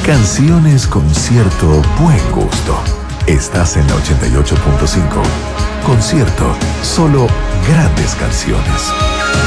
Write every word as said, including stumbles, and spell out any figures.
Canciones con cierto buen gusto. Estás en la ochenta y ocho punto cinco. Concierto, solo grandes canciones.